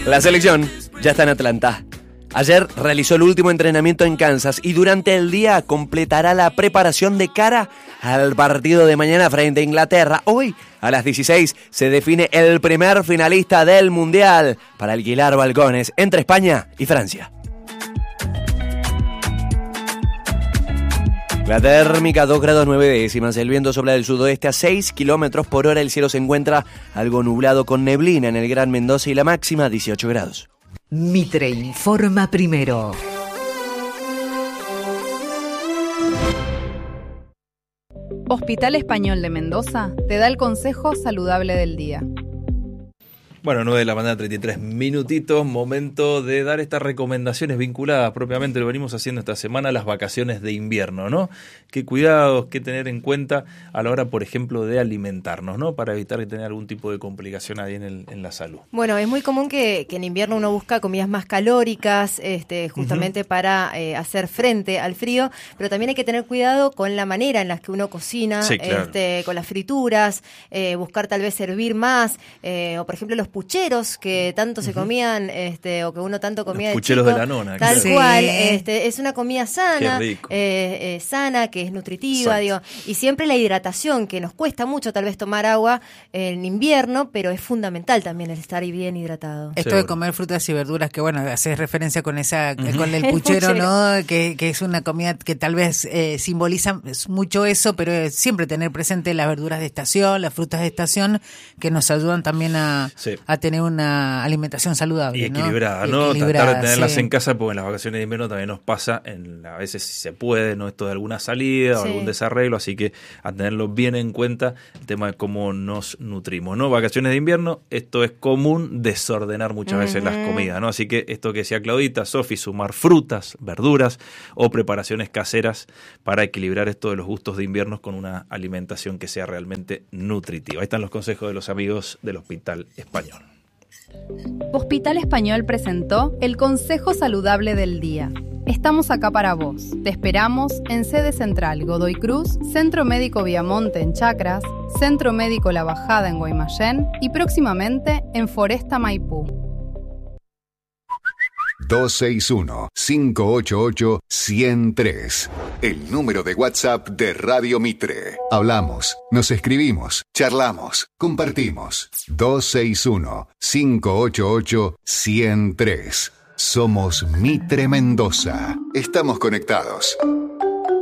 La selección ya está en Atlanta. Ayer realizó el último entrenamiento en Kansas y durante el día completará la preparación de cara al partido de mañana frente a Inglaterra. Hoy, a las 16, se define el primer finalista del Mundial para alquilar balcones entre España y Francia. La térmica 2 grados 9 décimas, el viento sopla del sudoeste a 6 kilómetros por hora, el cielo se encuentra algo nublado con neblina en el Gran Mendoza y la máxima 18 grados. Mitre informa primero. Hospital Español de Mendoza te da el consejo saludable del día. Bueno, 9 de la mañana, 33 minutitos, momento de dar estas recomendaciones vinculadas propiamente, lo venimos haciendo esta semana, a las vacaciones de invierno, ¿no? Qué cuidados, qué tener en cuenta a la hora, por ejemplo, de alimentarnos, ¿no? Para evitar tener algún tipo de complicación ahí en la salud. Bueno, es muy común que en invierno uno busca comidas más calóricas, justamente para hacer frente al frío, pero también hay que tener cuidado con la manera en la que uno cocina, sí, claro. Con las frituras, buscar tal vez servir más, o por ejemplo los pucheros que tanto se comían, o que uno tanto comía los de pucheros chico, de la nona. tal Claro. cual, es una comida sana, Qué rico. sana, que es nutritiva, y siempre la hidratación, que nos cuesta mucho tal vez tomar agua en invierno, pero es fundamental también el estar bien hidratado. Esto de comer frutas y verduras, que bueno, haces referencia con con el puchero, ¿no? Que es una comida que tal vez simboliza mucho eso, pero siempre tener presente las verduras de estación, las frutas de estación, que nos ayudan también a tener una alimentación saludable. Y equilibrada, ¿no? Equilibrada, Tratar de tenerlas sí. en casa, porque en las vacaciones de invierno también nos pasa, a veces si se puede, ¿no? Esto de alguna salida o algún desarreglo, así que a tenerlo bien en cuenta el tema de cómo nos nutrimos, ¿no? Vacaciones de invierno, esto es común desordenar muchas veces las comidas, ¿no? Así que esto que decía Claudita, Sofi, sumar frutas, verduras o preparaciones caseras para equilibrar esto de los gustos de invierno con una alimentación que sea realmente nutritiva. Ahí están los consejos de los amigos del Hospital Español. Hospital Español presentó el consejo saludable del día. Estamos acá para vos. Te esperamos en sede central Godoy Cruz, Centro Médico Viamonte en Chacras, Centro Médico La Bajada en Guaymallén y próximamente en Foresta Maipú. 261-588-103. El número de WhatsApp de Radio Mitre. Hablamos, nos escribimos, charlamos, compartimos. 261-588-103. Somos Mitre Mendoza. Estamos conectados.